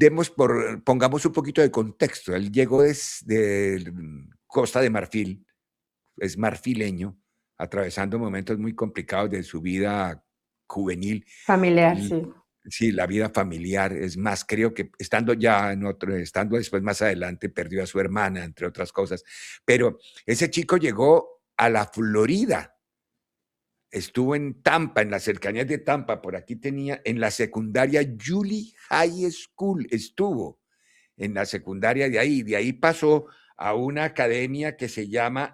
pongamos un poquito de contexto. Él llegó desde Costa de Marfil, es marfileño, atravesando momentos muy complicados de su vida juvenil. Familiar, sí. Sí, la vida familiar. Es más, creo que estando después más adelante, perdió a su hermana, entre otras cosas. Pero ese chico llegó a la Florida. Estuvo en Tampa, en las cercanías de Tampa, por aquí tenía, en la secundaria Julie High School, estuvo en la secundaria de ahí pasó a una academia que se llama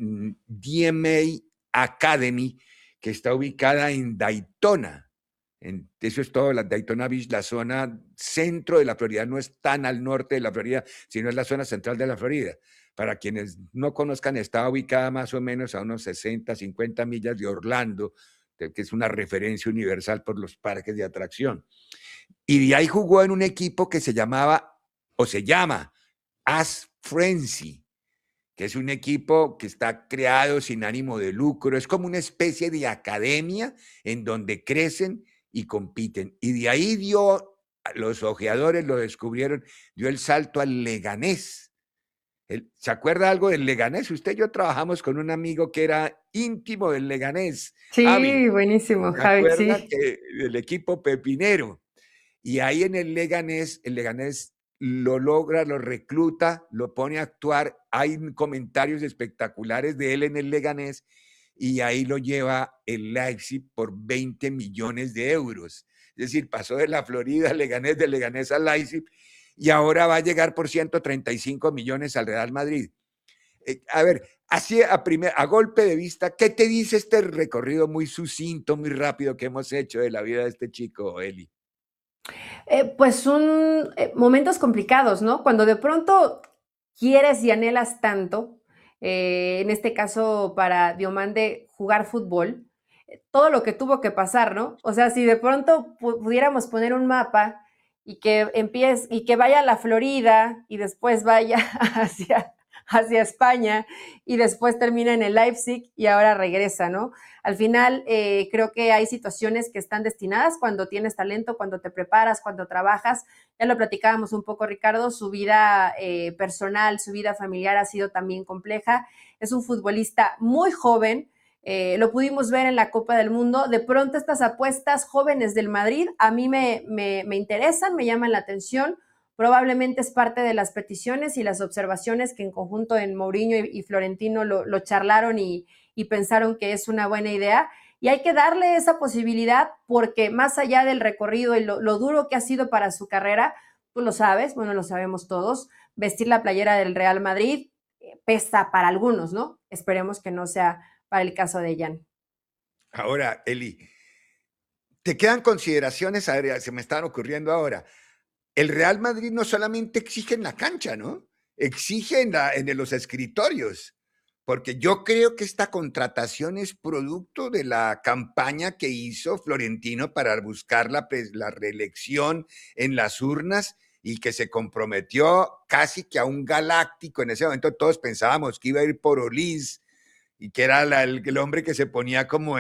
DMA Academy, que está ubicada en Daytona. Eso es todo, la Daytona Beach, la zona centro de la Florida, no es tan al norte de la Florida, sino es la zona central de la Florida. Para quienes no conozcan, está ubicada más o menos a unos 60, 50 millas de Orlando, que es una referencia universal por los parques de atracción. Y de ahí jugó en un equipo que se llamaba, o se llama, As Frenzy, que es un equipo que está creado sin ánimo de lucro. Es como una especie de academia en donde crecen y compiten. Y de ahí los ojeadores lo descubrieron, dio el salto al Leganés. ¿Se acuerda algo del Leganés? Usted y yo trabajamos con un amigo que era íntimo del Leganés, Javi. Sí, buenísimo, ¿Se Javi, acuerda? sí. Del equipo pepinero. Y ahí en el Leganés lo logra, lo recluta, lo pone a actuar. Hay comentarios espectaculares de él en el Leganés y ahí lo lleva el Leipzig por 20 millones de euros. Es decir, pasó de la Florida al Leganés, del Leganés al Leipzig y ahora va a llegar por 135 millones al Real Madrid. A ver, así a golpe de vista, ¿qué te dice este recorrido muy sucinto, muy rápido que hemos hecho de la vida de este chico, Eli? Pues son momentos complicados, ¿no? Cuando de pronto quieres y anhelas tanto, en este caso para Diomande jugar fútbol, todo lo que tuvo que pasar, ¿no? O sea, si de pronto pudiéramos poner un mapa y que empiece y que vaya a la Florida y después vaya hacia España y después termina en el Leipzig y ahora regresa, ¿no? Al final, creo que hay situaciones que están destinadas cuando tienes talento, cuando te preparas, cuando trabajas. Ya lo platicábamos un poco, Ricardo, su vida personal, su vida familiar ha sido también compleja. Es un futbolista muy joven, lo pudimos ver en la Copa del Mundo. De pronto estas apuestas jóvenes del Madrid a mí me interesan, me llaman la atención. Probablemente es parte de las peticiones y las observaciones que en conjunto en Mourinho y Florentino lo charlaron y pensaron que es una buena idea. Y hay que darle esa posibilidad porque más allá del recorrido y lo duro que ha sido para su carrera, tú lo sabes, bueno, lo sabemos todos, vestir la playera del Real Madrid pesa para algunos, ¿no? Esperemos que no sea para el caso de Jan. Ahora, Eli, ¿te quedan consideraciones? A ver, se me están ocurriendo ahora. El Real Madrid no solamente exige en la cancha, ¿no? Exige en los escritorios, porque yo creo que esta contratación es producto de la campaña que hizo Florentino para buscar la reelección en las urnas y que se comprometió casi que a un galáctico. En ese momento todos pensábamos que iba a ir por Olís y que era el hombre que se ponía como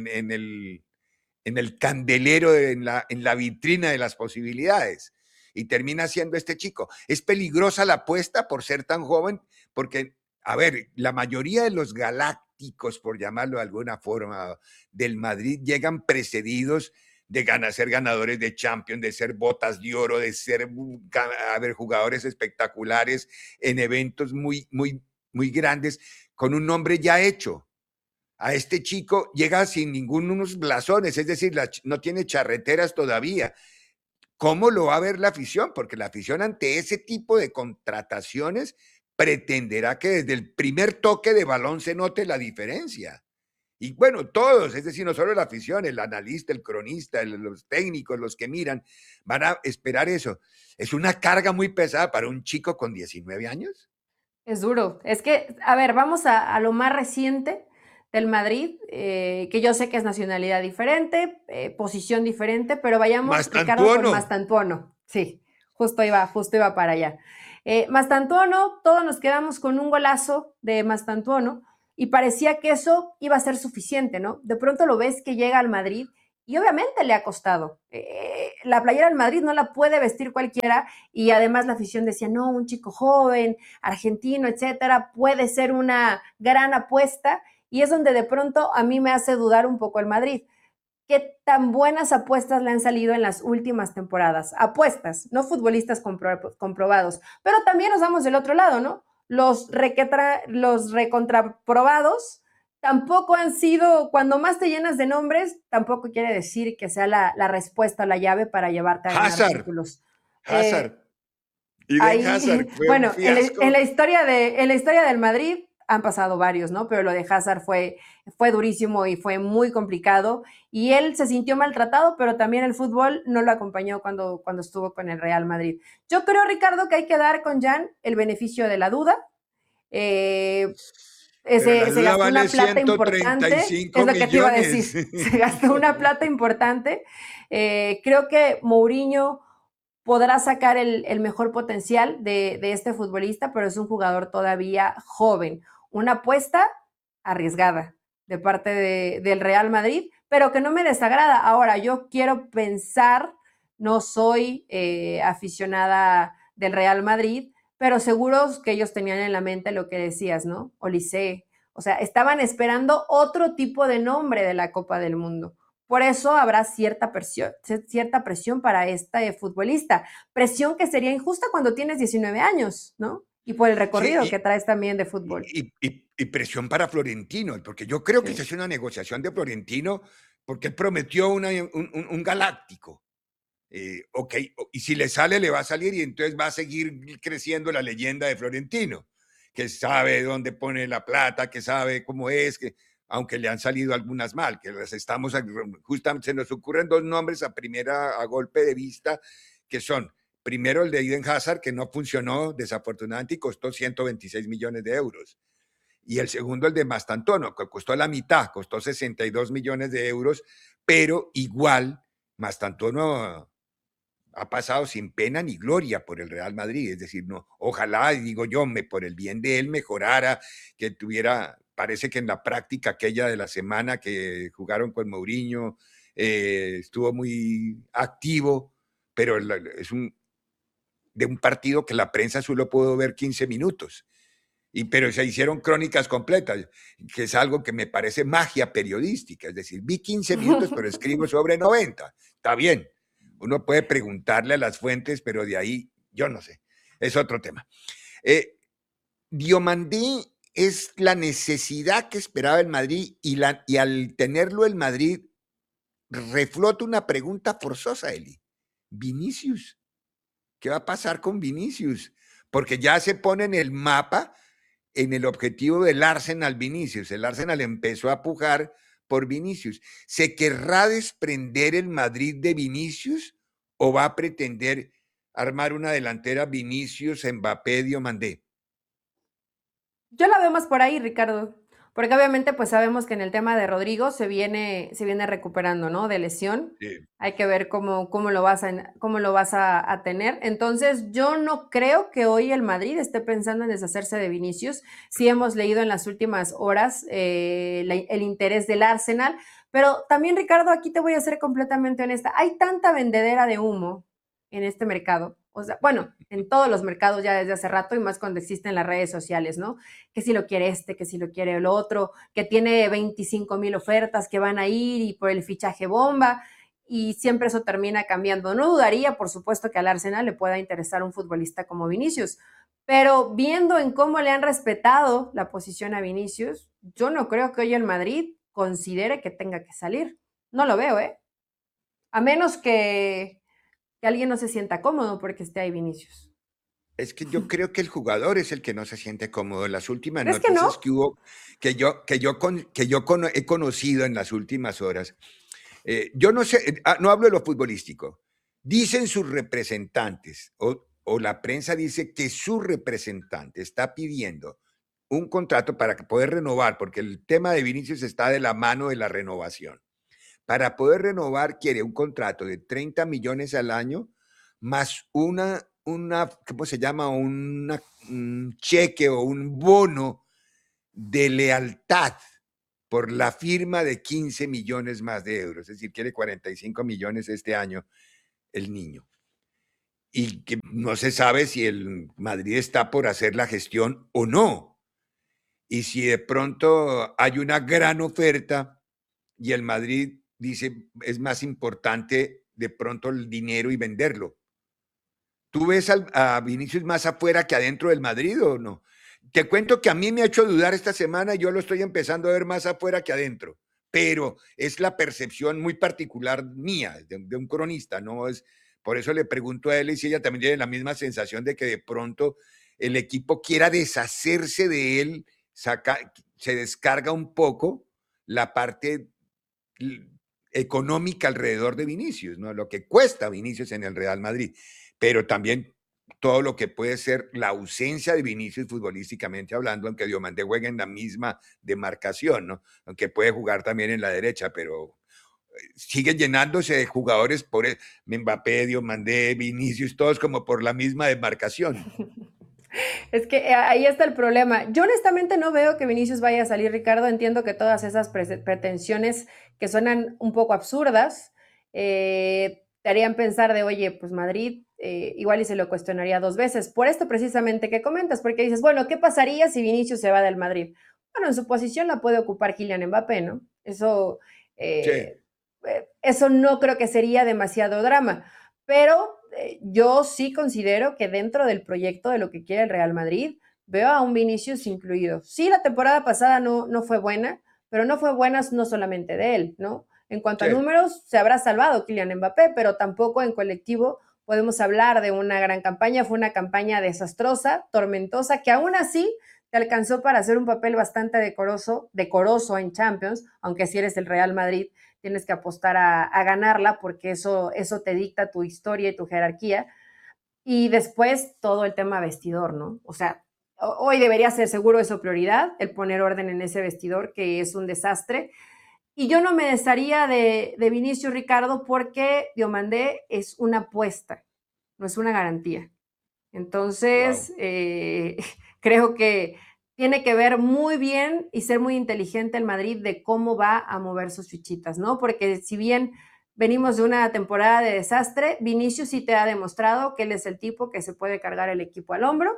en el candelero, en la vitrina de las posibilidades. Y termina siendo este chico. Es peligrosa la apuesta por ser tan joven, porque, a ver, la mayoría de los galácticos, por llamarlo de alguna forma, del Madrid, llegan precedidos de ser ganadores de Champions, de ser botas de oro, de ser, a ver, jugadores espectaculares en eventos muy, muy, muy grandes, con un nombre ya hecho. A este chico llega sin ningunos blasones, es decir, no tiene charreteras todavía. ¿Cómo lo va a ver la afición? Porque la afición ante ese tipo de contrataciones pretenderá que desde el primer toque de balón se note la diferencia. Y bueno, todos, es decir, no solo la afición, el analista, el cronista, los técnicos, los que miran, van a esperar eso. ¿Es una carga muy pesada para un chico con 19 años? Es duro. Es que, a ver, vamos a lo más reciente del Madrid, que yo sé que es nacionalidad diferente, posición diferente, pero vayamos, Ricardo, con Mastantuono. Mastantuono. Sí, justo iba para allá. Mastantuono, todos nos quedamos con un golazo de Mastantuono y parecía que eso iba a ser suficiente, ¿no? De pronto lo ves que llega al Madrid y obviamente le ha costado. La playera del Madrid no la puede vestir cualquiera y además la afición decía, no, un chico joven, argentino, etcétera, puede ser una gran apuesta y es donde de pronto a mí me hace dudar un poco el Madrid. ¿Qué tan buenas apuestas le han salido en las últimas temporadas? Apuestas, no futbolistas comprobados. Pero también nos vamos del otro lado, ¿no? Los recontraprobados tampoco han sido, cuando más te llenas de nombres, tampoco quiere decir que sea la respuesta o la llave para llevarte a ganar Hazard, títulos. Hazard. Eh, Eden Hazard Ahí, fue un bueno, fiasco. en la historia del Madrid han pasado varios, ¿no? Pero lo de Hazard fue durísimo y fue muy complicado. Y él se sintió maltratado, pero también el fútbol no lo acompañó cuando estuvo con el Real Madrid. Yo creo, Ricardo, que hay que dar con Jan el beneficio de la duda. Eh, Pero la se duda gastó vale una plata ciento treinta y importante, es cinco lo que te iba a millones. decir. Se gastó una plata importante. Creo que Mourinho podrá sacar el mejor potencial de este futbolista, pero es un jugador todavía joven. Una apuesta arriesgada de parte del Real Madrid, pero que no me desagrada. Ahora, yo quiero pensar, no soy aficionada del Real Madrid, pero seguros que ellos tenían en la mente lo que decías, ¿no? Olise. O sea, estaban esperando otro tipo de nombre de la Copa del Mundo. Por eso habrá cierta presión para este futbolista. Presión que sería injusta cuando tienes 19 años, ¿no? Y por el Sí, recorrido que traes también de fútbol. y presión para Florentino, porque yo creo que se Sí. hace una negociación de Florentino porque él prometió un galáctico. Ok, y si le sale, le va a salir y entonces va a seguir creciendo la leyenda de Florentino, que sabe dónde pone la plata, que sabe cómo es, que aunque le han salido algunas mal, que las estamos, justamente se nos ocurren dos nombres a golpe de vista, que son, primero el de Eden Hazard, que no funcionó desafortunadamente y costó 126 millones de euros. Y el segundo, el de Mastantuono, que costó la mitad, costó 62 millones de euros, pero igual Mastantuono ha pasado sin pena ni gloria por el Real Madrid. Es decir, no, ojalá, digo yo, por el bien de él mejorara, que tuviera, parece que en la práctica aquella de la semana que jugaron con Mourinho, estuvo muy activo, pero es de un partido que la prensa solo pudo ver 15 minutos. Pero se hicieron crónicas completas, que es algo que me parece magia periodística. Es decir, vi 15 minutos, pero escribo sobre 90. Está bien. Uno puede preguntarle a las fuentes, pero de ahí yo no sé. Es otro tema. Diomandé es la necesidad que esperaba el Madrid y al tenerlo el Madrid reflota una pregunta forzosa, Eli. Vinicius. ¿Qué va a pasar con Vinicius? Porque ya se pone en el mapa en el objetivo del Arsenal Vinicius. El Arsenal empezó a pujar por Vinicius. ¿Se querrá desprender el Madrid de Vinicius o va a pretender armar una delantera Vinicius, Mbappé, Diomandé? Yo la veo más por ahí, Ricardo, porque obviamente pues sabemos que en el tema de Rodrigo se viene recuperando, ¿no? De lesión. Sí. Hay que ver cómo lo vas a tener. Entonces, yo no creo que hoy el Madrid esté pensando en deshacerse de Vinicius. Sí hemos leído en las últimas horas el interés del Arsenal, pero también, Ricardo, aquí te voy a ser completamente honesta. Hay tanta vendedera de humo en este mercado. O sea, bueno, en todos los mercados ya desde hace rato y más cuando existen las redes sociales, ¿no? Que si lo quiere este, que si lo quiere el otro, que tiene 25,000 ofertas que van a ir y por el fichaje bomba y siempre eso termina cambiando. No dudaría, por supuesto, que al Arsenal le pueda interesar un futbolista como Vinicius, pero viendo en cómo le han respetado la posición a Vinicius, yo no creo que hoy el Madrid considere que tenga que salir. No lo veo, ¿eh? A menos que alguien no se sienta cómodo porque esté ahí Vinicius. Es que yo creo que el jugador es el que no se siente cómodo. Las últimas ¿Crees que noticias no? que hubo, he conocido en las últimas horas, yo no sé, no hablo de lo futbolístico. Dicen sus representantes, o la prensa dice que su representante está pidiendo un contrato para poder renovar, porque el tema de Vinicius está de la mano de la renovación. Para poder renovar quiere un contrato de 30 millones al año más ¿cómo se llama? Un cheque o un bono de lealtad por la firma de 15 millones más de euros, es decir, quiere 45 millones este año el niño. Y que no se sabe si el Madrid está por hacer la gestión o no. Y si de pronto hay una gran oferta y el Madrid dice es más importante de pronto el dinero y venderlo. ¿Tú ves a Vinicius más afuera que adentro del Madrid o no? Te cuento que a mí me ha hecho dudar esta semana, yo lo estoy empezando a ver más afuera que adentro, pero es la percepción muy particular mía, de un cronista, ¿no? Por eso le pregunto a él y si ella también tiene la misma sensación de que de pronto el equipo quiera deshacerse de él, se descarga un poco la parte económica alrededor de Vinicius, ¿no? Lo que cuesta Vinicius en el Real Madrid, pero también todo lo que puede ser la ausencia de Vinicius futbolísticamente hablando, aunque Diomandé juegue en la misma demarcación, ¿no? Aunque puede jugar también en la derecha, pero sigue llenándose de jugadores por Mbappé, Diomandé, Vinicius, todos como por la misma demarcación. Es que ahí está el problema. Yo honestamente no veo que Vinicius vaya a salir, Ricardo. Entiendo que todas esas pretensiones que suenan un poco absurdas te harían pensar de, oye, pues Madrid igual y se lo cuestionaría 2 veces. Por esto precisamente que comentas, porque dices, bueno, ¿qué pasaría si Vinicius se va del Madrid? Bueno, en su posición la puede ocupar Kylian Mbappé, ¿no? Eso no creo que sería demasiado drama, pero yo sí considero que dentro del proyecto de lo que quiere el Real Madrid, veo a un Vinicius incluido. Sí, la temporada pasada no fue buena, pero no fue buena no solamente de él, ¿no? En cuanto a números, se habrá salvado Kylian Mbappé, pero tampoco en colectivo podemos hablar de una gran campaña. Fue una campaña desastrosa, tormentosa, que aún así te alcanzó para hacer un papel bastante decoroso en Champions, aunque si eres el Real Madrid tienes que apostar a ganarla porque eso te dicta tu historia y tu jerarquía. Y después todo el tema vestidor, ¿no? O sea, hoy debería ser seguro eso prioridad, el poner orden en ese vestidor que es un desastre. Y yo no me desharía de Vinicius, Ricardo, porque Diomandé es una apuesta, no es una garantía. Entonces, creo que tiene que ver muy bien y ser muy inteligente el Madrid de cómo va a mover sus fichitas, ¿no? Porque si bien venimos de una temporada de desastre, Vinicius sí te ha demostrado que él es el tipo que se puede cargar el equipo al hombro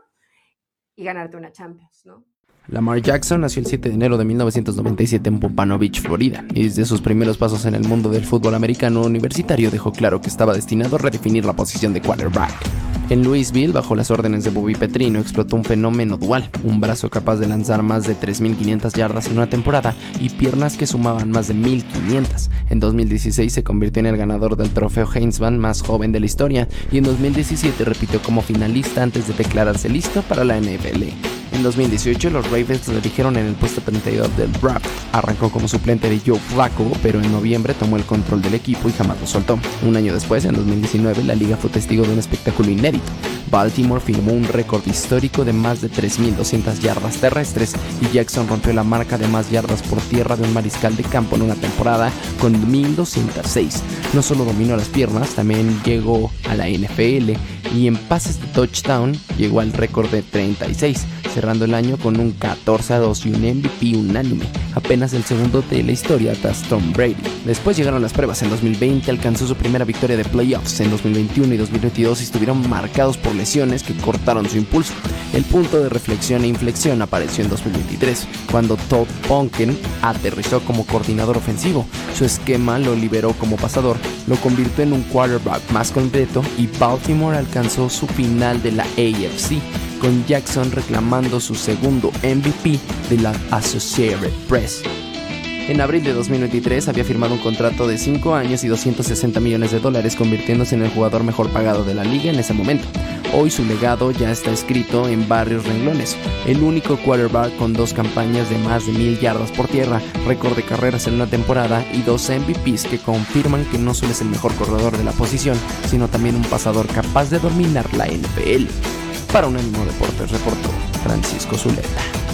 y ganarte una Champions, ¿no? Lamar Jackson nació el 7 de enero de 1997 en Pompano Beach, Florida, y desde sus primeros pasos en el mundo del fútbol americano universitario dejó claro que estaba destinado a redefinir la posición de quarterback. En Louisville, bajo las órdenes de Bobby Petrino, explotó un fenómeno dual, un brazo capaz de lanzar más de 3.500 yardas en una temporada y piernas que sumaban más de 1.500. En 2016 se convirtió en el ganador del trofeo Heisman más joven de la historia y en 2017 repitió como finalista antes de declararse listo para la NFL. En 2018 los Ravens lo eligieron en el puesto 32 del draft. Arrancó como suplente de Joe Flacco, pero en noviembre tomó el control del equipo y jamás lo soltó. Un año después, en 2019, la liga fue testigo de un espectáculo inédito. Baltimore firmó un récord histórico de más de 3.200 yardas terrestres y Jackson rompió la marca de más yardas por tierra de un mariscal de campo en una temporada con 1.206. No solo dominó las piernas, también llegó a la NFL y en pases de touchdown llegó al récord de 36, cerrando el año con un 14-2 y un MVP unánime, apenas el segundo de la historia tras Tom Brady. Después llegaron las pruebas. En 2020 alcanzó su primera victoria de playoffs. En 2021 y 2022 estuvieron marcados por lesiones que cortaron su impulso. El punto de reflexión e inflexión apareció en 2023, cuando Todd Monken aterrizó como coordinador ofensivo. Su esquema lo liberó como pasador, lo convirtió en un quarterback más completo y Baltimore alcanzó su final de la AFC, con Jackson reclamando su segundo MVP de la Associated Press. En abril de 2023 había firmado un contrato de 5 años y $260 millones, convirtiéndose en el jugador mejor pagado de la liga en ese momento. Hoy su legado ya está escrito en varios renglones. El único quarterback con 2 campañas de más de 1.000 yardas por tierra, récord de carreras en una temporada y 2 MVPs que confirman que no solo es el mejor corredor de la posición, sino también un pasador capaz de dominar la NFL. Para Unánimo Deportes reportó Francisco Zuleta.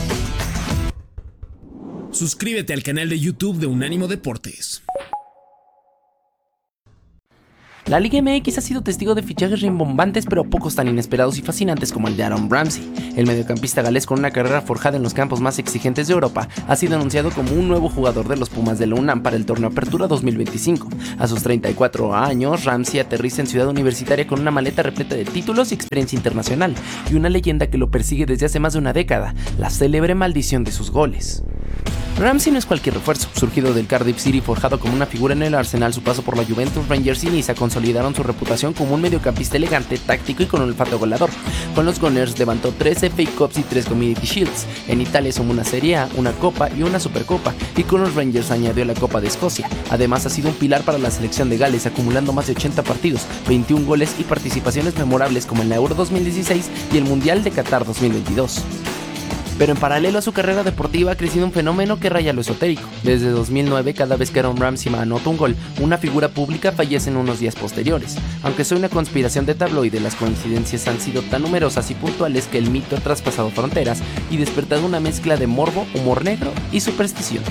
Suscríbete al canal de YouTube de Unánimo Deportes. La Liga MX ha sido testigo de fichajes rimbombantes, pero pocos tan inesperados y fascinantes como el de Aaron Ramsey. El mediocampista galés, con una carrera forjada en los campos más exigentes de Europa, ha sido anunciado como un nuevo jugador de los Pumas de la UNAM para el torneo Apertura 2025. A sus 34 años, Ramsey aterriza en Ciudad Universitaria con una maleta repleta de títulos y experiencia internacional, y una leyenda que lo persigue desde hace más de una década, la célebre maldición de sus goles. Ramsey no es cualquier refuerzo. Surgido del Cardiff City, forjado como una figura en el Arsenal, su paso por la Juventus, Rangers y Niza consolidaron su reputación como un mediocampista elegante, táctico y con olfato goleador. Con los Gunners levantó 3 FA Cups y 3 Community Shields. En Italia sumó una Serie A, una Copa y una Supercopa, y con los Rangers añadió la Copa de Escocia. Además, ha sido un pilar para la selección de Gales, acumulando más de 80 partidos, 21 goles y participaciones memorables como en la Euro 2016 y el Mundial de Qatar 2022. Pero en paralelo a su carrera deportiva ha crecido un fenómeno que raya lo esotérico. Desde 2009, cada vez que Aaron Ramsey anota un gol, una figura pública fallece en unos días posteriores. Aunque soy una conspiración de tabloide, las coincidencias han sido tan numerosas y puntuales que el mito ha traspasado fronteras y despertado una mezcla de morbo, humor negro y superstición.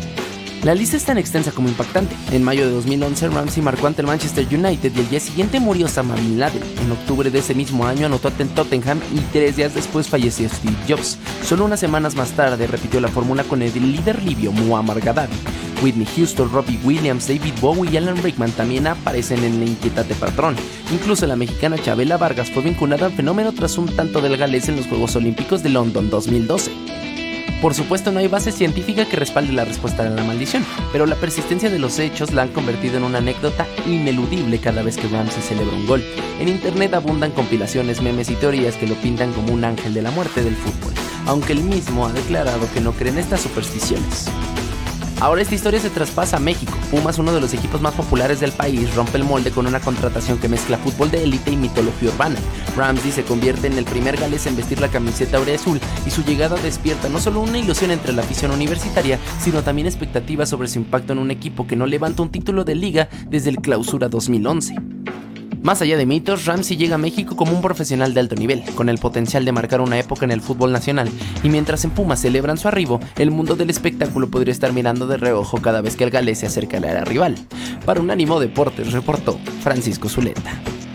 La lista es tan extensa como impactante. En mayo de 2011, Ramsey marcó ante el Manchester United y el día siguiente murió Osama Bin Laden. En octubre de ese mismo año anotó ante el Tottenham y 3 días después falleció Steve Jobs. Solo unas semanas más tarde repitió la fórmula con el líder libio Muammar Gaddafi. Whitney Houston, Robbie Williams, David Bowie y Alan Rickman también aparecen en el inquietante patrón. Incluso la mexicana Chabela Vargas fue vinculada al fenómeno tras un tanto del galés en los Juegos Olímpicos de London 2012. Por supuesto, no hay base científica que respalde la respuesta a la maldición, pero la persistencia de los hechos la han convertido en una anécdota ineludible cada vez que Ramsey celebra un gol. En internet abundan compilaciones, memes y teorías que lo pintan como un ángel de la muerte del fútbol, aunque él mismo ha declarado que no cree en estas supersticiones. Ahora esta historia se traspasa a México. Pumas, uno de los equipos más populares del país, rompe el molde con una contratación que mezcla fútbol de élite y mitología urbana. Ramsey se convierte en el primer galés en vestir la camiseta aureazul y su llegada despierta no solo una ilusión entre la afición universitaria, sino también expectativas sobre su impacto en un equipo que no levanta un título de liga desde el Clausura 2011. Más allá de mitos, Ramsey llega a México como un profesional de alto nivel, con el potencial de marcar una época en el fútbol nacional, y mientras en Pumas celebran su arribo, el mundo del espectáculo podría estar mirando de reojo cada vez que el galés se acerca al área rival. Para Unánimo Deportes reportó Francisco Zuleta.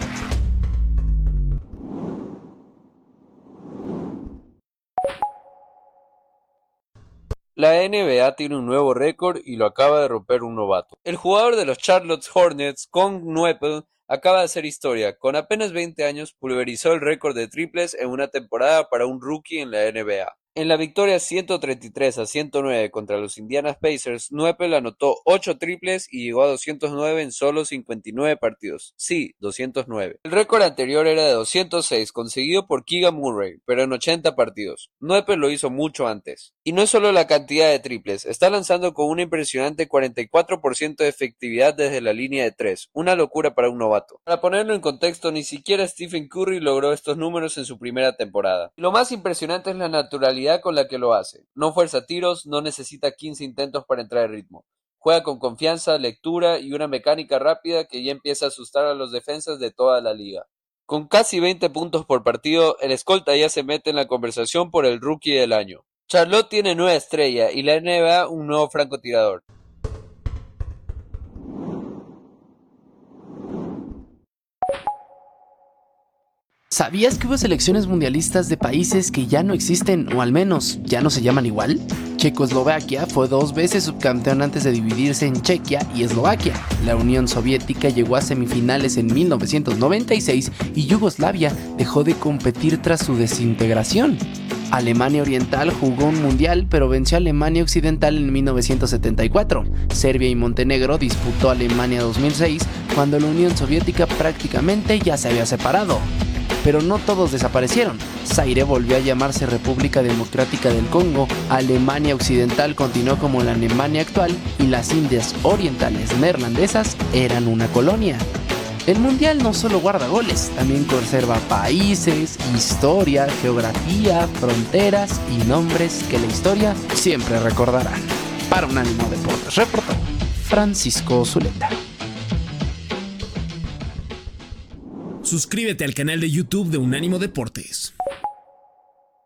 La NBA tiene un nuevo récord y lo acaba de romper un novato. El jugador de los Charlotte Hornets, Kong Nuepel, acaba de hacer historia. Con apenas 20 años, pulverizó el récord de triples en una temporada para un rookie en la NBA. En la victoria 133-109 contra los Indiana Pacers, Nuepel anotó 8 triples y llegó a 209 en solo 59 partidos. Sí, 209. El récord anterior era de 206, conseguido por Keegan Murray, pero en 80 partidos. Nuepel lo hizo mucho antes. Y no es solo la cantidad de triples, está lanzando con una impresionante 44% de efectividad desde la línea de 3, una locura para un novato. Para ponerlo en contexto, ni siquiera Stephen Curry logró estos números en su primera temporada. Y lo más impresionante es la naturalidad con la que lo hace. No fuerza tiros, no necesita 15 intentos para entrar en ritmo. Juega con confianza, lectura y una mecánica rápida que ya empieza a asustar a los defensas de toda la liga. Con casi 20 puntos por partido, el escolta ya se mete en la conversación por el rookie del año. Charlotte tiene nueva estrella y la NBA un nuevo francotirador. ¿Sabías que hubo selecciones mundialistas de países que ya no existen o al menos ya no se llaman igual? Checoslovaquia fue 2 veces subcampeón antes de dividirse en Chequia y Eslovaquia. La Unión Soviética llegó a semifinales en 1996 y Yugoslavia dejó de competir tras su desintegración. Alemania Oriental jugó un mundial pero venció a Alemania Occidental en 1974. Serbia y Montenegro disputó Alemania 2006 cuando la Unión Soviética prácticamente ya se había separado. Pero no todos desaparecieron. Zaire volvió a llamarse República Democrática del Congo, Alemania Occidental continuó como la Alemania actual y las Indias Orientales Neerlandesas eran una colonia. El mundial no solo guarda goles, también conserva países, historia, geografía, fronteras y nombres que la historia siempre recordará. Para Unánimo Deportes reportó Francisco Zuleta. Suscríbete al canal de YouTube de Unánimo Deportes.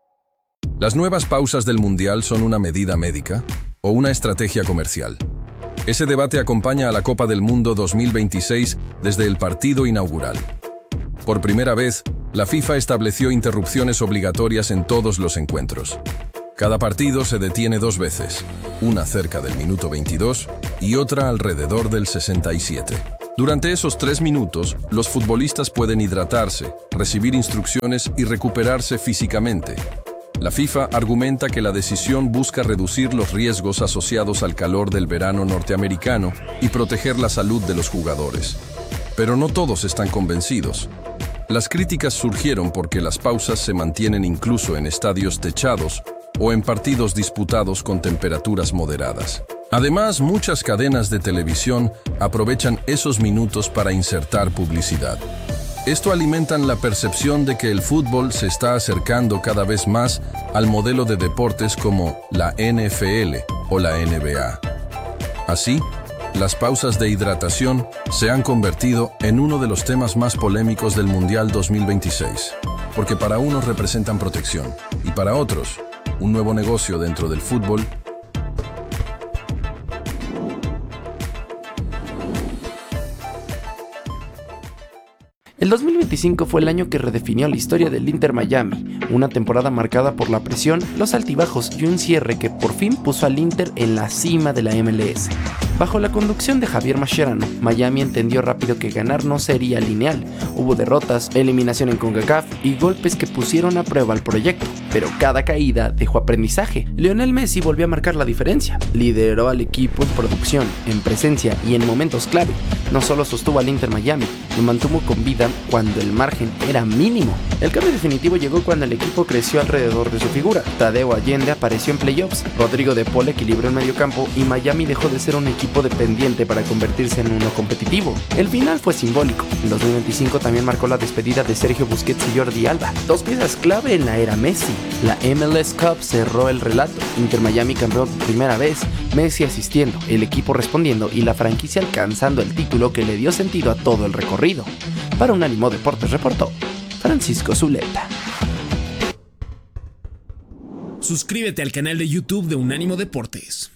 ¿Las nuevas pausas del Mundial son una medida médica o una estrategia comercial? Ese debate acompaña a la Copa del Mundo 2026 desde el partido inaugural. Por primera vez, la FIFA estableció interrupciones obligatorias en todos los encuentros. Cada partido se detiene 2 veces, una cerca del minuto 22 y otra alrededor del 67. Durante esos 3 minutos, los futbolistas pueden hidratarse, recibir instrucciones y recuperarse físicamente. La FIFA argumenta que la decisión busca reducir los riesgos asociados al calor del verano norteamericano y proteger la salud de los jugadores. Pero no todos están convencidos. Las críticas surgieron porque las pausas se mantienen incluso en estadios techados o en partidos disputados con temperaturas moderadas. Además, muchas cadenas de televisión aprovechan esos minutos para insertar publicidad. Esto alimenta la percepción de que el fútbol se está acercando cada vez más al modelo de deportes como la NFL o la NBA. Así, las pausas de hidratación se han convertido en uno de los temas más polémicos del Mundial 2026, porque para unos representan protección y para otros, un nuevo negocio dentro del fútbol. El 2025 fue el año que redefinió la historia del Inter Miami, una temporada marcada por la presión, los altibajos y un cierre que por fin puso al Inter en la cima de la MLS. Bajo la conducción de Javier Mascherano, Miami entendió rápido que ganar no sería lineal. Hubo derrotas, eliminación en CONCACAF y golpes que pusieron a prueba el proyecto, pero cada caída dejó aprendizaje. Lionel Messi volvió a marcar la diferencia, lideró al equipo en producción, en presencia y en momentos clave. No solo sostuvo al Inter Miami, lo mantuvo con vida cuando el margen era mínimo. El cambio definitivo llegó cuando el equipo creció alrededor de su figura. Tadeo Allende apareció en playoffs, Rodrigo de Paul equilibró el mediocampo y Miami dejó de ser un equipo dependiente para convertirse en uno competitivo. El final fue simbólico. En 2025 también marcó la despedida de Sergio Busquets y Jordi Alba, 2 piezas clave en la era Messi. La MLS Cup cerró el relato. Inter Miami campeón por primera vez, Messi asistiendo, el equipo respondiendo y la franquicia alcanzando el título que le dio sentido a todo el recorrido. Para Unánimo Deportes reportó Francisco Zuleta. Suscríbete al canal de YouTube de Unánimo Deportes.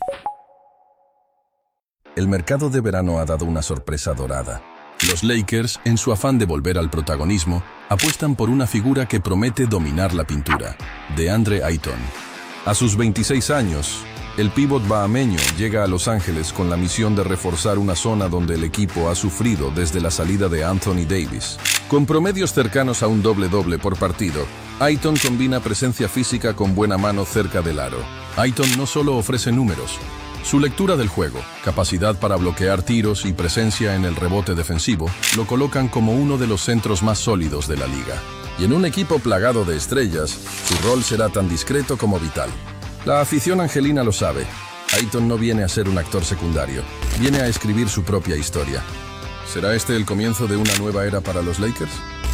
El mercado de verano ha dado una sorpresa dorada. Los Lakers, en su afán de volver al protagonismo, apuestan por una figura que promete dominar la pintura, DeAndre Ayton. A sus 26 años, el pívot bahameño llega a Los Ángeles con la misión de reforzar una zona donde el equipo ha sufrido desde la salida de Anthony Davis. Con promedios cercanos a un doble-doble por partido, Ayton combina presencia física con buena mano cerca del aro. Ayton no solo ofrece números. Su lectura del juego, capacidad para bloquear tiros y presencia en el rebote defensivo lo colocan como uno de los centros más sólidos de la liga. Y en un equipo plagado de estrellas, su rol será tan discreto como vital. La afición angelina lo sabe. Ayton no viene a ser un actor secundario, viene a escribir su propia historia. ¿Será este el comienzo de una nueva era para los Lakers?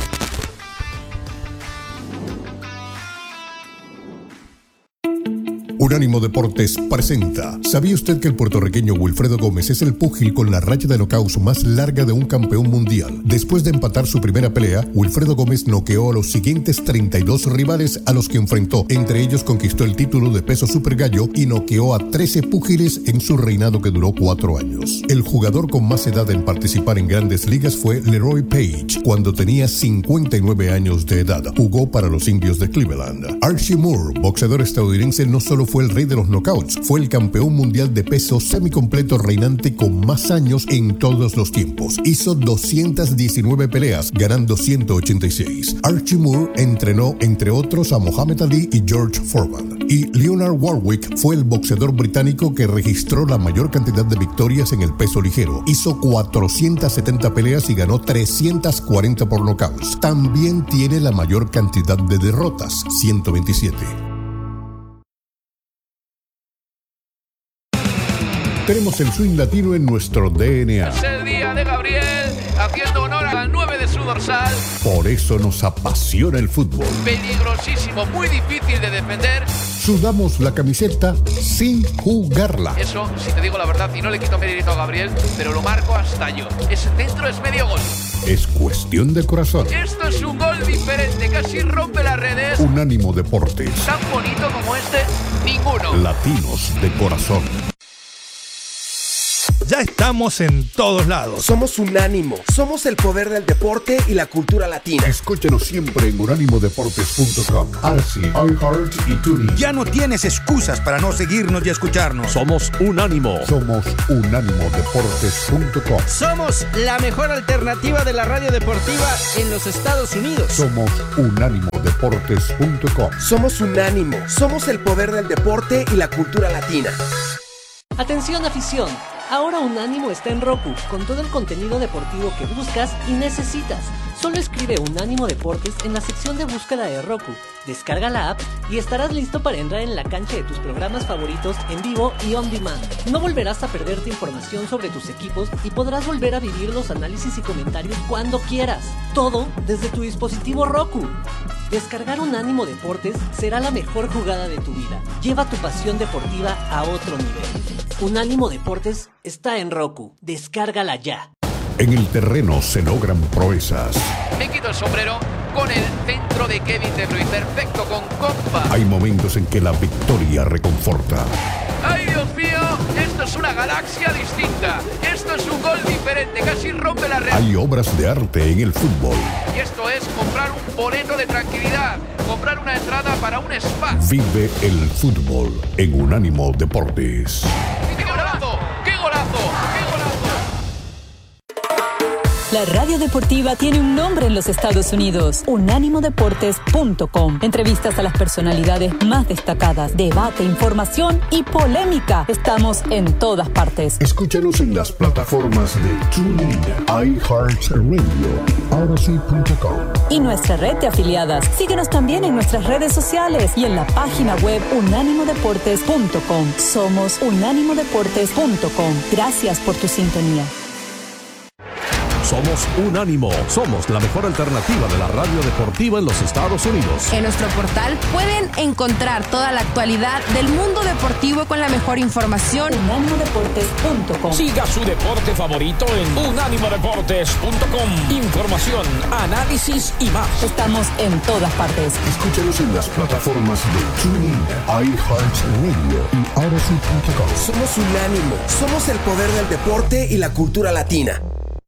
Unánimo Deportes presenta. ¿Sabía usted que el puertorriqueño Wilfredo Gómez es el púgil con la racha de knockouts más larga de un campeón mundial? Después de empatar su primera pelea, Wilfredo Gómez noqueó a los siguientes 32 rivales a los que enfrentó. Entre ellos conquistó el título de peso super gallo y noqueó a 13 púgiles en su reinado que duró 4 años. El jugador con más edad en participar en grandes ligas fue Leroy Page, cuando tenía 59 años de edad. Jugó para los Indios de Cleveland. Archie Moore, boxeador estadounidense, no solo fue el rey de los knockouts, fue el campeón mundial de peso semicompleto reinante con más años en todos los tiempos. Hizo 219 peleas, ganando 186. Archie Moore entrenó, entre otros, a Muhammad Ali y George Foreman. Y Leonard Warwick fue el boxeador británico que registró la mayor cantidad de victorias en el peso ligero. Hizo 470 peleas y ganó 340 por knockouts. También tiene la mayor cantidad de derrotas, 127. Tenemos el swing latino en nuestro DNA. Es el día de Gabriel, haciendo honor al 9 de su dorsal. Por eso nos apasiona el fútbol. Peligrosísimo, muy difícil de defender. Sudamos la camiseta sin jugarla. Eso, si te digo la verdad, y no le quito mérito a Gabriel, pero lo marco hasta yo. Ese centro es medio gol. Es cuestión de corazón. Esto es un gol diferente, casi rompe las redes. Unánimo Deportes. Tan bonito como este, ninguno. Latinos de corazón. Ya estamos en todos lados. Somos Unánimo, somos el poder del deporte y la cultura latina. Escúchanos siempre en unánimodeportes.com, Arsi, iHeart y TuneIn. Ya no tienes excusas para no seguirnos y escucharnos. Somos Unánimo. Somos unánimodeportes.com. Somos la mejor alternativa de la radio deportiva en los Estados Unidos. Somos unánimodeportes.com. Somos Unánimo, somos el poder del deporte y la cultura latina. Atención afición, ahora Unánimo está en Roku, con todo el contenido deportivo que buscas y necesitas. Solo escribe Unánimo Deportes en la sección de búsqueda de Roku, descarga la app y estarás listo para entrar en la cancha de tus programas favoritos en vivo y on demand. No volverás a perderte información sobre tus equipos y podrás volver a vivir los análisis y comentarios cuando quieras. Todo desde tu dispositivo Roku. Descargar Unánimo Deportes será la mejor jugada de tu vida. Lleva tu pasión deportiva a otro nivel. Unánimo Deportes está en Roku. Descárgala ya. En el terreno se logran proezas. Me quito el sombrero con el centro de Kevin De Bruyne. Perfecto, con compa. Hay momentos en que la victoria reconforta. ¡Ay, Dios mío! Esto es una galaxia distinta. Esto es un gol diferente. Casi rompe la red. Hay obras de arte en el fútbol. Y esto es comprar un boleto de tranquilidad. Comprar una entrada para un spa. Vive el fútbol en Unánimo Deportes. ¡Qué golazo! ¡Qué golazo! ¡Qué golazo! La radio deportiva tiene un nombre en los Estados Unidos, unánimodeportes.com. Entrevistas a las personalidades más destacadas, debate, información y polémica. Estamos en todas partes. Escúchanos en las plataformas de TuneIn, iHeartRadio y Odyssey.com. Y nuestra red de afiliadas. Síguenos también en nuestras redes sociales y en la página web unánimodeportes.com. Somos unánimodeportes.com. Gracias por tu sintonía. Somos Unánimo. Somos la mejor alternativa de la radio deportiva en los Estados Unidos. En nuestro portal pueden encontrar toda la actualidad del mundo deportivo con la mejor información. unánimodeportes.com. Siga su deporte favorito en unánimodeportes.com. Información, análisis y más. Estamos en todas partes. Escúchanos en las plataformas de TuneIn, iHeartRadio y Odyssey.com. Somos Unánimo, somos el poder del deporte y la cultura latina.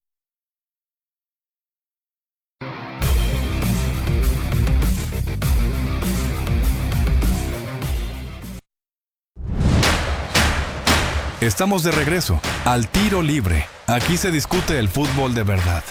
Estamos de regreso, al tiro libre. Aquí se discute el fútbol de verdad.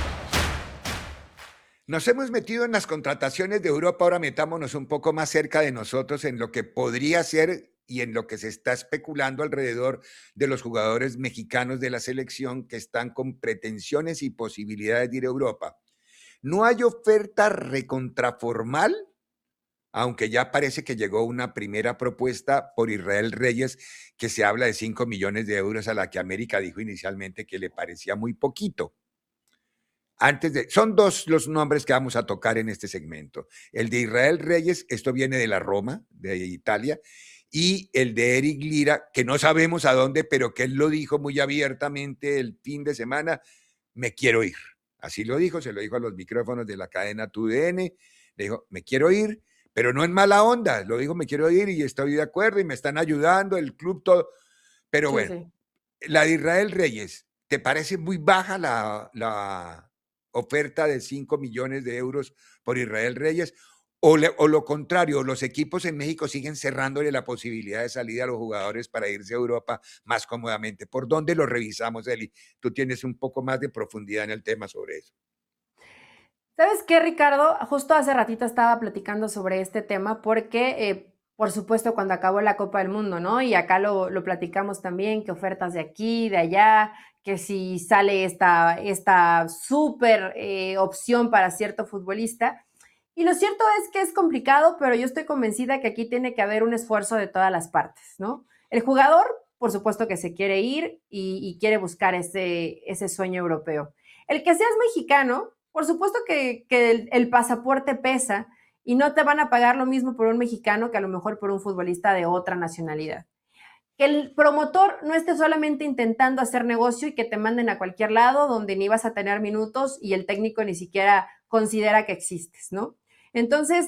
Nos hemos metido en las contrataciones de Europa, ahora metámonos un poco más cerca de nosotros en lo que podría ser y en lo que se está especulando alrededor de los jugadores mexicanos de la selección que están con pretensiones y posibilidades de ir a Europa. No hay oferta recontraformal, aunque ya parece que llegó una primera propuesta por Israel Reyes, que se habla de 5 millones de euros, a la que América dijo inicialmente que le parecía muy poquito. Son dos los nombres que vamos a tocar en este segmento. El de Israel Reyes, esto viene de la Roma, de Italia, y el de Eric Lira, que no sabemos a dónde, pero que él lo dijo muy abiertamente el fin de semana: me quiero ir. Así lo dijo, se lo dijo a los micrófonos de la cadena TUDN, le dijo: me quiero ir, pero no en mala onda, lo dijo: me quiero ir y estoy de acuerdo y me están ayudando, el club, todo. Pero Sí, bueno, sí. la de Israel Reyes, ¿te parece muy baja la oferta de 5 millones de euros por Israel Reyes? O lo contrario, los equipos en México siguen cerrándole la posibilidad de salida a los jugadores para irse a Europa más cómodamente. ¿Por dónde lo revisamos, Eli? Tú tienes un poco más de profundidad en el tema sobre eso. ¿Sabes qué, Ricardo? Justo hace ratito estaba platicando sobre este tema porque, por supuesto, cuando acabó la Copa del Mundo, ¿no? Y acá lo platicamos también, que ofertas de aquí, de allá, que si sale esta súper opción para cierto futbolista. Y lo cierto es que es complicado, pero yo estoy convencida que aquí tiene que haber un esfuerzo de todas las partes, ¿no? El jugador, por supuesto que se quiere ir y quiere buscar ese sueño europeo. El que seas mexicano, por supuesto que el pasaporte pesa y no te van a pagar lo mismo por un mexicano que a lo mejor por un futbolista de otra nacionalidad. Que el promotor no esté solamente intentando hacer negocio y que te manden a cualquier lado donde ni vas a tener minutos y el técnico ni siquiera considera que existes, ¿no? Entonces,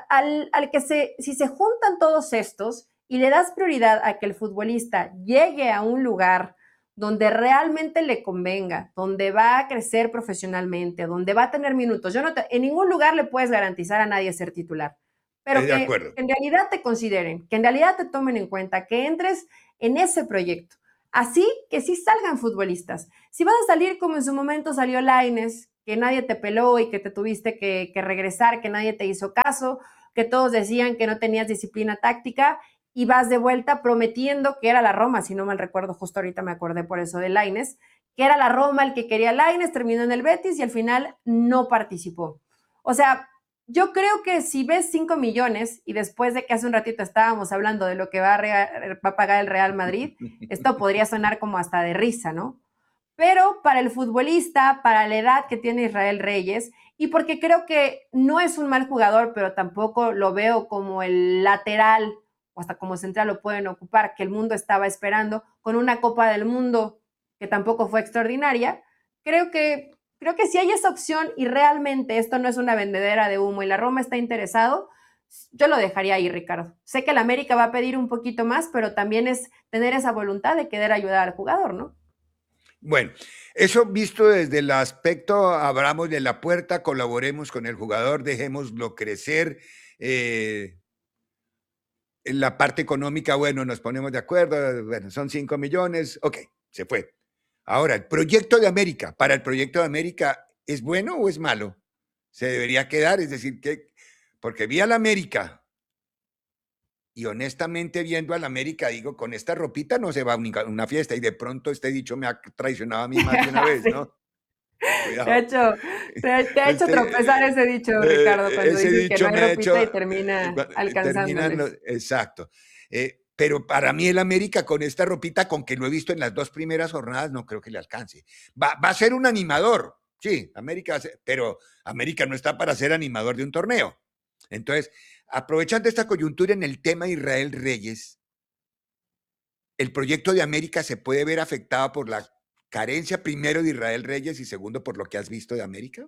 si se juntan todos estos y le das prioridad a que el futbolista llegue a un lugar donde realmente le convenga, donde va a crecer profesionalmente, donde va a tener minutos. En ningún lugar le puedes garantizar a nadie ser titular, pero De acuerdo. que en realidad te consideren, que en realidad te tomen en cuenta, que entres en ese proyecto. Así que sí salgan futbolistas. Si vas a salir como en su momento salió Lainez, que nadie te peló y que te tuviste que regresar, que nadie te hizo caso, que todos decían que no tenías disciplina táctica, y vas de vuelta prometiendo que era la Roma, si no mal recuerdo, justo ahorita me acordé por eso de Lainez, que era la Roma el que quería Lainez, terminó en el Betis y al final no participó. O sea, yo creo que si ves 5 millones y después de que hace un ratito estábamos hablando de lo que va a pagar el Real Madrid, esto podría sonar como hasta de risa, ¿no? Pero para el futbolista, para la edad que tiene Israel Reyes, y porque creo que no es un mal jugador, pero tampoco lo veo como el lateral o hasta como central lo pueden ocupar, que el mundo estaba esperando, con una Copa del Mundo que tampoco fue extraordinaria, creo que si hay esa opción y realmente esto no es una vendedera de humo y la Roma está interesado, yo lo dejaría ahí, Ricardo. Sé que la América va a pedir un poquito más, pero también es tener esa voluntad de querer ayudar al jugador, ¿no? Bueno, eso visto desde el aspecto, abramos de la puerta, colaboremos con el jugador, dejémoslo crecer. En la parte económica, bueno, nos ponemos de acuerdo, bueno, son 5 millones, ok, se fue. Ahora, el proyecto de América, para el proyecto de América, ¿es bueno o es malo? Se debería quedar, es decir, porque vi a la América y honestamente viendo a la América, digo, con esta ropita no se va a una fiesta y de pronto este dicho me ha traicionado a mí más de una vez, ¿no? Cuidado. Te ha hecho tropezar ese dicho, Ricardo, cuando ese dices que dicho no me hay ha ropita hecho, y termina alcanzándoles. exacto. Pero para mí el América con esta ropita, con que lo he visto en las 2 primeras jornadas, no creo que le alcance. Va a ser un animador, sí, América, pero América no está para ser animador de un torneo. Entonces, aprovechando esta coyuntura en el tema de Israel Reyes, el proyecto de América se puede ver afectado por la carencia primero de Israel Reyes y segundo por lo que has visto de América.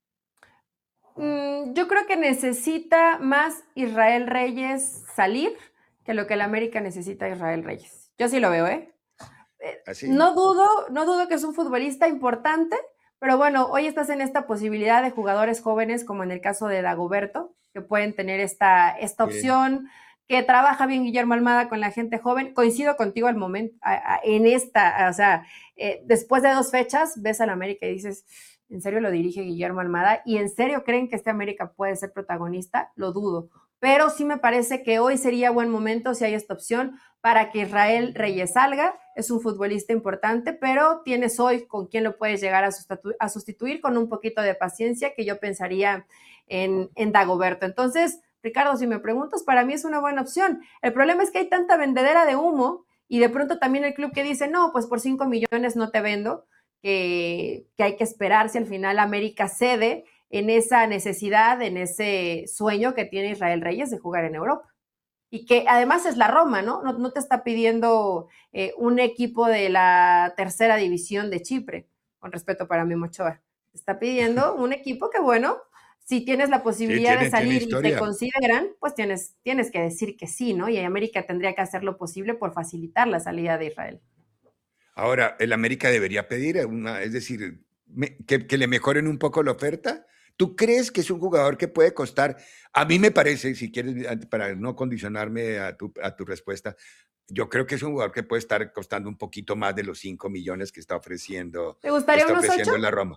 Yo creo que necesita más Israel Reyes salir que lo que el América necesita Israel Reyes. Yo sí lo veo, ¿eh? ¿Así? No dudo que es un futbolista importante, pero bueno, hoy estás en esta posibilidad de jugadores jóvenes, como en el caso de Dagoberto, que pueden tener esta opción, que trabaja bien Guillermo Almada con la gente joven. Coincido contigo al momento, en esta, o sea, después de 2 fechas, ves al América y dices, ¿en serio lo dirige Guillermo Almada? ¿Y en serio creen que este América puede ser protagonista? Lo dudo. Pero sí me parece que hoy sería buen momento, si hay esta opción, para que Israel Reyes salga. Es un futbolista importante, pero tienes hoy con quién lo puedes llegar a sustituir con un poquito de paciencia, que yo pensaría en Dagoberto. Entonces, Ricardo, si me preguntas, para mí es una buena opción. El problema es que hay tanta vendedera de humo y de pronto también el club que dice, no, pues por 5 millones no te vendo, que hay que esperar si al final América cede en esa necesidad, en ese sueño que tiene Israel Reyes de jugar en Europa. Y que además es la Roma, ¿no? No te está pidiendo un equipo de la 3ª división de Chipre, con respeto para Memo Ochoa. Te está pidiendo un equipo que, bueno, si tienes la posibilidad de salir y te consideran, pues tienes que decir que sí, ¿no? Y América tendría que hacer lo posible por facilitar la salida de Israel. Ahora, el América debería pedir es decir, que le mejoren un poco la oferta. ¿Tú crees que es un jugador que puede costar? A mí me parece, si quieres, para no condicionarme a tu respuesta, yo creo que es un jugador que puede estar costando un poquito más de los 5 millones que está ofreciendo. ¿Te gustaría unos 8? La Roma.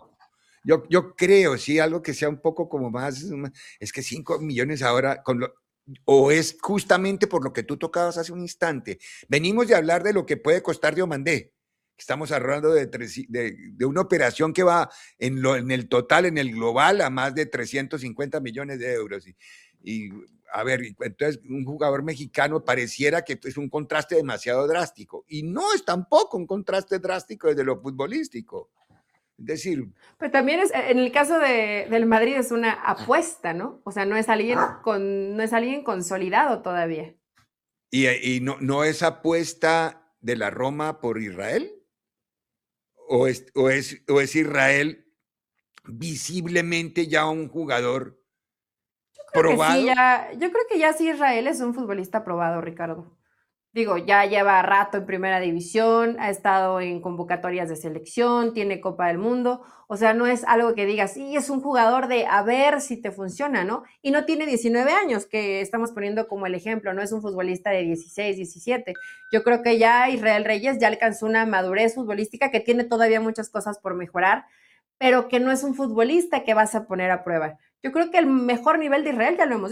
Yo creo, sí, algo que sea un poco como más, es que 5 millones ahora, o es justamente por lo que tú tocabas hace un instante. Venimos de hablar de lo que puede costar Diomandé. Estamos hablando de una operación que va en el total, en el global, a más de 350 millones de euros. Y a ver, entonces un jugador mexicano pareciera que es un contraste demasiado drástico. Y no es tampoco un contraste drástico desde lo futbolístico. Es decir... Pero también en el caso del Madrid es una apuesta, ¿no? O sea, no es alguien consolidado todavía. ¿Y no es apuesta de la Roma por Israel? ¿O es Israel visiblemente ya un jugador probado? Yo creo que ya sí Israel es un futbolista probado, Ricardo. Digo, ya lleva rato en primera división, ha estado en convocatorias de selección, tiene Copa del Mundo, o sea, no es algo que digas, sí, es un jugador de a ver si te funciona, ¿no? Y no tiene 19 años, que estamos poniendo como el ejemplo, no es un futbolista de 16, 17. Yo creo que ya Israel Reyes ya alcanzó una madurez futbolística que tiene todavía muchas cosas por mejorar, pero que no es un futbolista que vas a poner a prueba. Yo creo que el mejor nivel de Israel ya lo hemos